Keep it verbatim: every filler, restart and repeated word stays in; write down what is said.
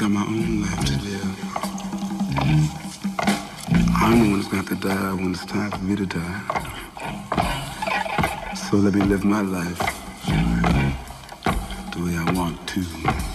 got my own life to live. I'm the one that's gonna have to die when it's time for me to die. So let me live my life the way I want to.